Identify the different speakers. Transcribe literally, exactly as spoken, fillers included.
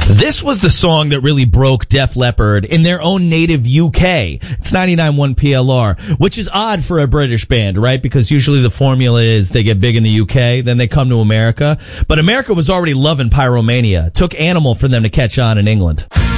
Speaker 1: This was the song that really broke Def Leppard in their own native U K. It's ninety-nine point one P L R, which is odd for a British band, right? Because usually the formula is they get big in the U K, then they come to America. But America was already loving Pyromania. It took Animal for them to catch on in England.